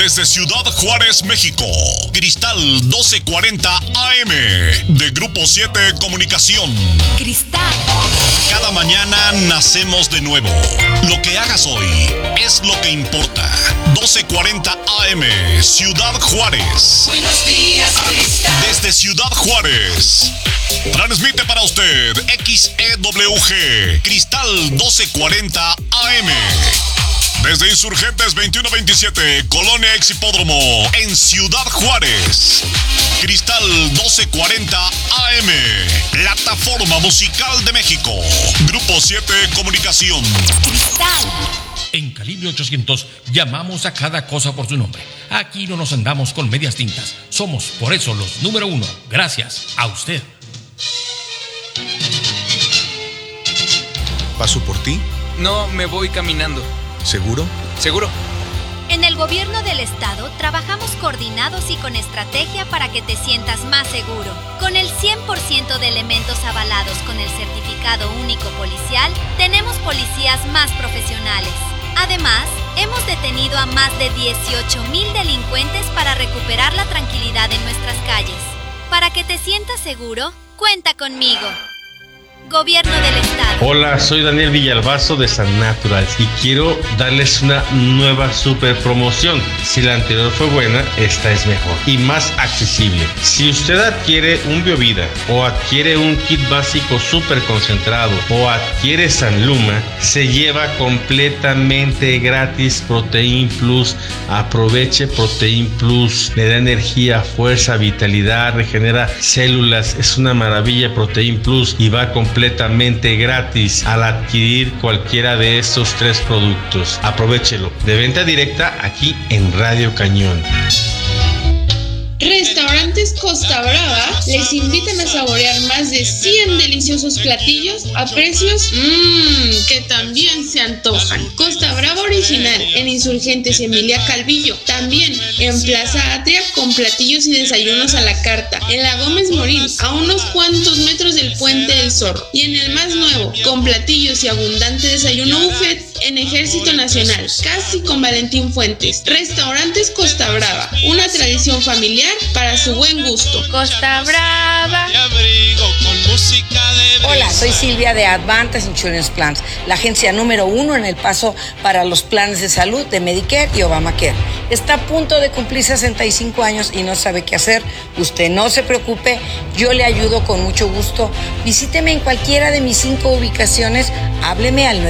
Desde Ciudad Juárez, México, Cristal 1240 AM, de Grupo 7 Comunicación. Cristal. Cada mañana nacemos de nuevo. Lo que hagas hoy es lo que importa. 1240 AM, Ciudad Juárez. Buenos días, Cristal. Desde Ciudad Juárez, transmite para usted XEWG, Cristal 1240 AM. Desde Insurgentes 2127, Colonia Exhipódromo, en Ciudad Juárez, Cristal 1240 AM, plataforma musical de México, Grupo 7 Comunicación. Cristal. En Calibre 800 llamamos a cada cosa por su nombre. Aquí no nos andamos con medias tintas. Somos por eso los número 1. Gracias a usted. ¿Paso por ti? No, me voy caminando. ¿Seguro? ¿Seguro? En el gobierno del estado trabajamos coordinados y con estrategia para que te sientas más seguro. Con el 100% de elementos avalados con el certificado único policial, tenemos policías más profesionales. Además, hemos detenido a más de 18,000 delincuentes para recuperar la tranquilidad en nuestras calles. Para que te sientas seguro, cuenta conmigo. Gobierno del Estado. Hola, soy Daniel Villalbazo de San Naturals y quiero darles una nueva super promoción. Si la anterior fue buena, esta es mejor y más accesible. Si usted adquiere un Biovida o adquiere un kit básico super concentrado o adquiere Sanluma, se lleva completamente gratis Protein Plus. Aproveche Protein Plus, le da energía, fuerza, vitalidad, regenera células. Es una maravilla Protein Plus y va completamente gratis al adquirir cualquiera de estos 3 productos. Aprovéchelo. De venta directa aquí en Radio Cañón. Restaurantes Costa Brava les invitan a saborear más de 100 deliciosos platillos a precios que también se antojan. Costa Brava original en Insurgentes Emilia Calvillo, también en Plaza Atria con platillos y desayunos a la carta, en la Gómez Morín a unos cuantos metros del Puente del Zorro, y en el más nuevo con platillos y abundante desayuno buffet en Ejército Nacional, casi con Valentín Fuentes. Restaurantes Costa Brava, una tradición familiar para su buen gusto. Costa Brava. Hola, soy Silvia de Advantage Insurance Plans, la agencia número 1 en El Paso para los planes de salud de Medicare y Obamacare. Está a punto de cumplir 65 años y no sabe qué hacer. Usted no se preocupe, yo le ayudo con mucho gusto. Visíteme en cualquiera de mis 5 ubicaciones. Hábleme al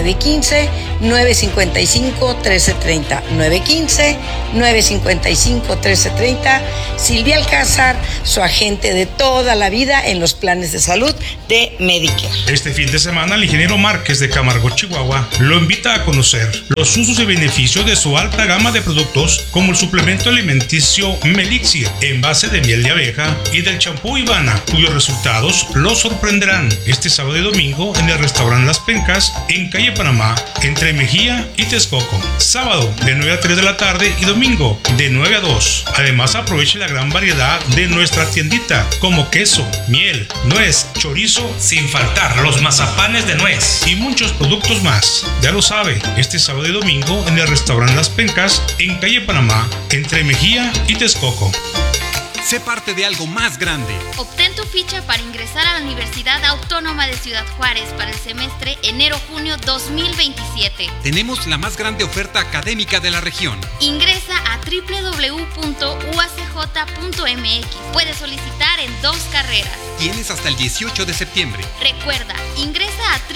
915-955-1330. 915-955-1330. Silvia Alcázar, su agente de toda la vida en los planes de salud de Medicare. Este fin de semana, el ingeniero Márquez de Camargo, Chihuahua, lo invita a conocer los usos y beneficios de su alta gama de productos, como el suplemento alimenticio Melixir en base de miel de abeja y del champú Ivana, cuyos resultados lo sorprenderán este sábado y domingo en el restaurante Las Pencas, en calle Panamá, entre Mejía y Texcoco. Sábado de 9 a 3 de la tarde y domingo de 9 a 2. Además, aproveche la gran variedad de nuestra tiendita, como queso, miel, nuez, chorizo, sin faltar los mazapanes de nuez y muchos productos más. Ya lo sabe, este sábado y domingo en el restaurante Las Pencas, en calle Panamá, entre Mejía y Texcoco. Sé parte de algo más grande. Obtén tu ficha para ingresar a la Universidad Autónoma de Ciudad Juárez para el semestre enero-junio 2027. Tenemos la más grande oferta académica de la región. Ingresa a www.uacj.mx. Puedes solicitar en 2 carreras. Tienes hasta el 18 de septiembre. Recuerda, ingresa a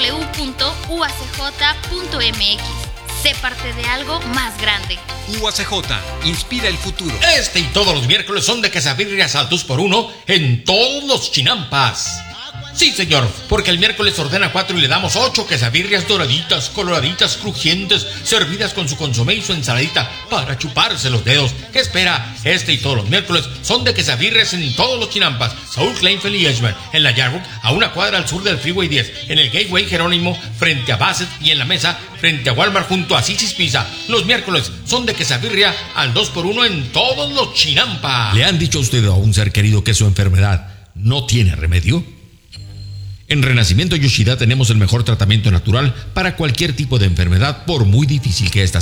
www.uacj.mx. Sé parte de algo más grande. UACJ, inspira el futuro. Este y todos los miércoles son de quesadillas al 2x1 en todos los Chinampas. Sí, señor, porque el miércoles ordena 4 y le damos 8 quesadillas doraditas, coloraditas, crujientes, servidas con su consomé y su ensaladita para chuparse los dedos. ¿Qué espera? Este y todos los miércoles son de quesadillas en todos los Chinampas. Saúl Kleinfeld y Edgemont, en la Yarwood, a una cuadra al sur del Freeway 10, en el Gateway Jerónimo, frente a Bassett, y en la Mesa, frente a Walmart, junto a Sisis Pizza. Los miércoles son de quesadilla al 2x1 en todos los Chinampas. ¿Le han dicho a usted o a un ser querido que su enfermedad no tiene remedio? En Renacimiento Yoshida tenemos el mejor tratamiento natural para cualquier tipo de enfermedad, por muy difícil que ésta sea.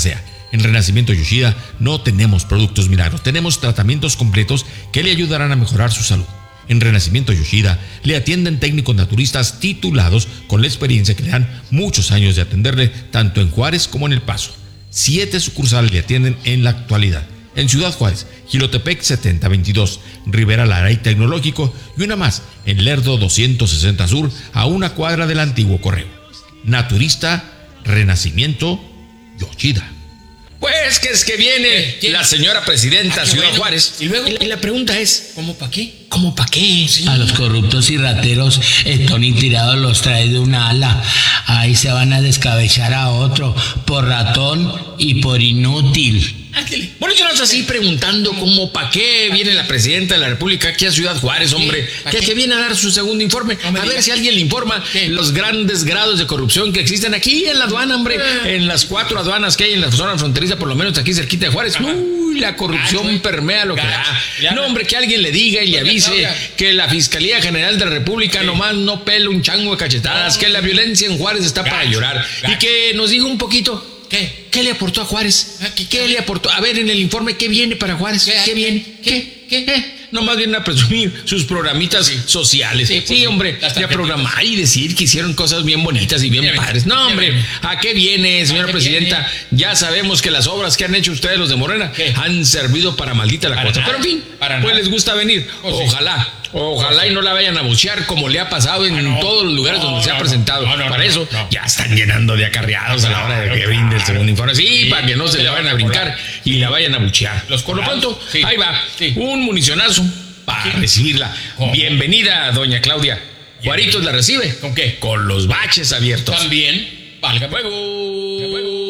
En Renacimiento Yoshida no tenemos productos milagros, tenemos tratamientos completos que le ayudarán a mejorar su salud. En Renacimiento Yoshida le atienden técnicos naturistas titulados con la experiencia que le dan muchos años de atenderle tanto en Juárez como en El Paso. 7 sucursales le atienden en la actualidad. En Ciudad Juárez, Jilotepec 7022, Rivera Lara y Tecnológico, y una más en Lerdo 260 Sur, a una cuadra del antiguo correo. Naturista Renacimiento Yoshida. Pues que es que viene la señora presidenta Ciudad Juárez. Y luego, y la pregunta es, ¿cómo pa' qué? ¿cómo pa' qué? Sí. A los corruptos y rateros, Tony Tirado los trae de una ala. Ahí se van a descabezar a otro por ratón y por inútil. Bueno, yo no estoy así preguntando cómo pa' qué viene la presidenta de la República aquí a Ciudad Juárez, hombre, que viene a dar su segundo informe, a ver si alguien le informa los grandes grados de corrupción que existen aquí en la aduana, hombre, en las 4 aduanas que hay en la zona fronteriza, por lo menos aquí cerquita de Juárez. Uy, la corrupción permea lo que da. No, hombre, que alguien le diga y le avise que la Fiscalía General de la República nomás no pela un chango de cachetadas, que la violencia en Juárez está para llorar, y que nos diga un poquito. ¿Qué le aportó a Juárez? ¿Qué le aportó? A ver, en el informe, ¿qué viene para Juárez? ¿Qué viene? ¿Qué? Nomás vienen a presumir sus programitas sociales. Sí, hombre, y a programar y decir que hicieron cosas bien bonitas y bien padres. No, hombre, ¿a qué viene, señora presidenta? Ya sabemos que las obras que han hecho ustedes, los de Morena, han servido para maldita la cosa. Pero en fin, pues les gusta venir. Ojalá y no la vayan a buchear como le ha pasado en todos los lugares donde se ha presentado. Para eso ya están llenando de acarreados a la hora de que brinde el segundo informe. Sí, para que no se le vayan a brincar y la vayan a buchear. Por lo pronto, ahí va, un municionazo para recibirla. Bienvenida, doña Claudia. Juaritos la recibe. ¿Con qué? Con los baches abiertos. También. Valga fuego.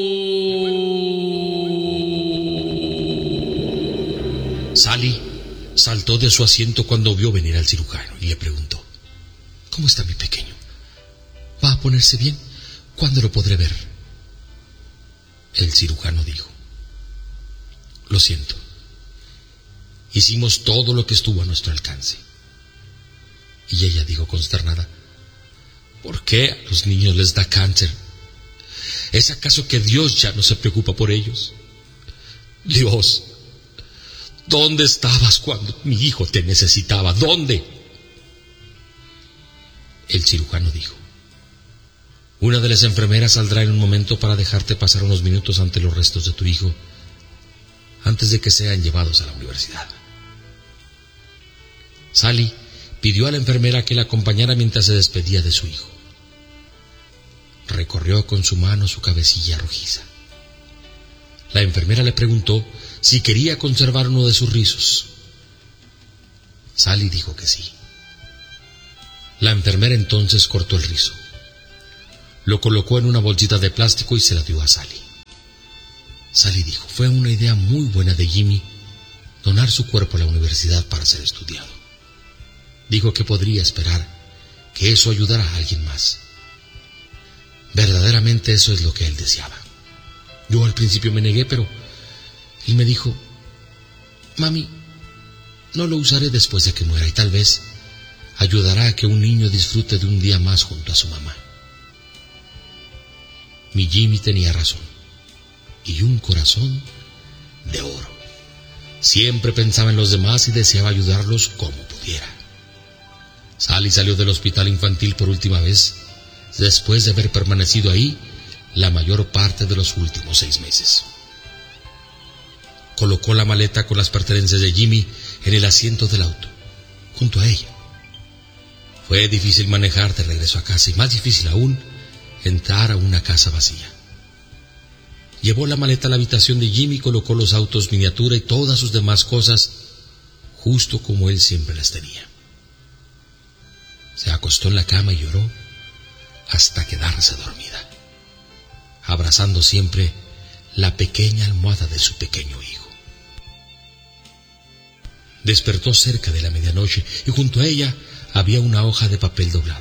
Sally saltó de su asiento cuando vio venir al cirujano y le preguntó: ¿cómo está mi pequeño? ¿Va a ponerse bien? ¿Cuándo lo podré ver? El cirujano dijo: lo siento. Hicimos todo lo que estuvo a nuestro alcance. Y ella dijo consternada: ¿por qué a los niños les da cáncer? ¿Es acaso que Dios ya no se preocupa por ellos? Dios, ¿dónde estabas cuando mi hijo te necesitaba? ¿Dónde? El cirujano dijo: una de las enfermeras saldrá en un momento para dejarte pasar unos minutos ante los restos de tu hijo antes de que sean llevados a la universidad. Sally pidió a la enfermera que la acompañara mientras se despedía de su hijo. Recorrió con su mano su cabecilla rojiza. La enfermera le preguntó si quería conservar uno de sus rizos. Sally dijo que sí. La enfermera entonces cortó el rizo, lo colocó en una bolsita de plástico y se la dio a Sally. Sally dijo: fue una idea muy buena de Jimmy donar su cuerpo a la universidad para ser estudiado. Dijo que podría esperar que eso ayudara a alguien más. Verdaderamente eso es lo que él deseaba. Yo al principio me negué, pero él me dijo: mami, no lo usaré después de que muera y tal vez ayudará a que un niño disfrute de un día más junto a su mamá. Mi Jimmy tenía razón, y un corazón de oro. Siempre pensaba en los demás y deseaba ayudarlos como pudiera. Sally salió del hospital infantil por última vez después de haber permanecido ahí la mayor parte de los últimos 6 meses. Colocó la maleta con las pertenencias de Jimmy en el asiento del auto, junto a ella. Fue difícil manejar de regreso a casa y más difícil aún entrar a una casa vacía. Llevó la maleta a la habitación de Jimmy, colocó los autos miniatura y todas sus demás cosas justo como él siempre las tenía. Se acostó en la cama y lloró hasta quedarse dormida, abrazando siempre la pequeña almohada de su pequeño hijo. Despertó cerca de la medianoche y junto a ella había una hoja de papel doblada.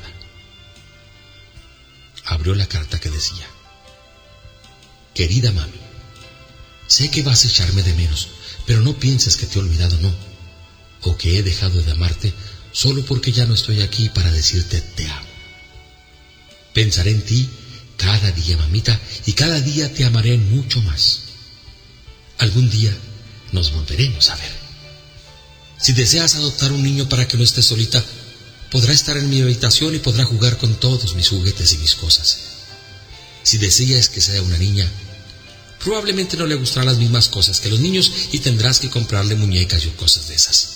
Abrió la carta que decía: querida mami, sé que vas a echarme de menos, pero no pienses que te he olvidado, no, o que he dejado de amarte solo porque ya no estoy aquí para decirte te amo. Pensaré en ti cada día, mamita, y cada día te amaré mucho más. algún día nos volveremos a ver. Si deseas adoptar un niño para que no esté solita, podrá estar en mi habitación y podrá jugar con todos mis juguetes y mis cosas. Si deseas que sea una niña, probablemente no le gustarán las mismas cosas que los niños y tendrás que comprarle muñecas y cosas de esas.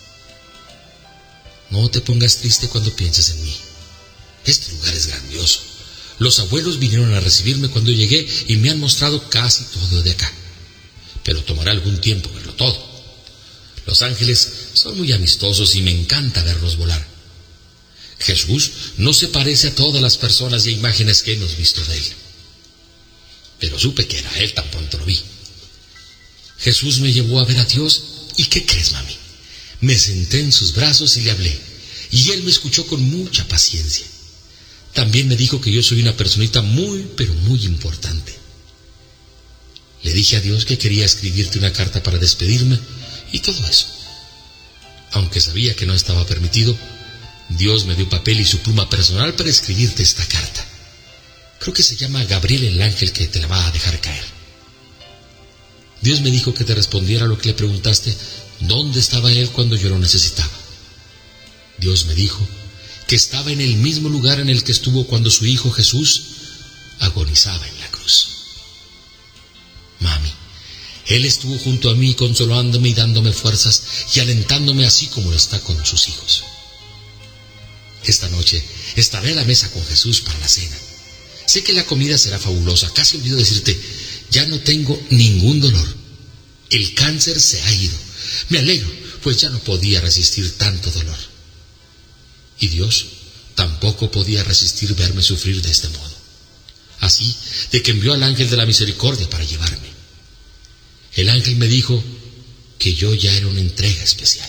No te pongas triste cuando pienses en mí. Este lugar es grandioso. Los abuelos vinieron a recibirme cuando llegué y me han mostrado casi todo de acá. Pero tomará algún tiempo verlo todo. Los ángeles son muy amistosos y me encanta verlos volar. Jesús no se parece a todas las personas y imágenes que hemos visto de él. Pero supe que era él tan pronto lo vi. Jesús me llevó a ver a Dios y ¿qué crees, mami? Me senté en sus brazos y le hablé. Y él me escuchó con mucha paciencia. También me dijo que yo soy una personita muy, pero muy importante. Le dije a Dios que quería escribirte una carta para despedirme y todo eso. Aunque sabía que no estaba permitido, Dios me dio papel y su pluma personal para escribirte esta carta. Creo que se llama Gabriel el ángel que te la va a dejar caer. Dios me dijo que te respondiera lo que le preguntaste, ¿dónde estaba él cuando yo lo necesitaba? Dios me dijo que estaba en el mismo lugar en el que estuvo cuando su hijo Jesús agonizaba en la cruz. Mami, él estuvo junto a mí consolándome y dándome fuerzas y alentándome así como lo está con sus hijos. Esta noche estaré a la mesa con Jesús para la cena. Sé que la comida será fabulosa. Casi olvido decirte, ya no tengo ningún dolor. El cáncer se ha ido. Me alegro, pues ya no podía resistir tanto dolor. Y Dios tampoco podía resistir verme sufrir de este modo. Así de que envió al ángel de la misericordia para llevarme. El ángel me dijo que yo ya era una entrega especial.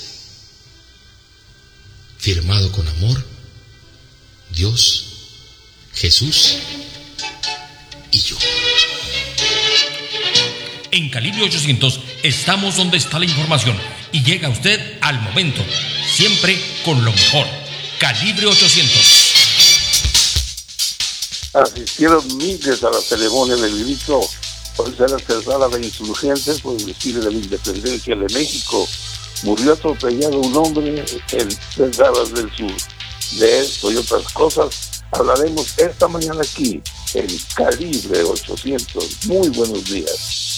Firmado con amor, Dios, Jesús y yo. En Calibre 800 estamos donde está la información y llega a usted al momento, siempre con lo mejor. Calibre 800. Asistieron miles a la ceremonia del grito. Hoy será cerrada de insurgentes por el desfile de la independencia de México. Murió atropellado un hombre en Cerradas del Sur. De esto y otras cosas hablaremos esta mañana aquí en Calibre 800. Muy buenos días.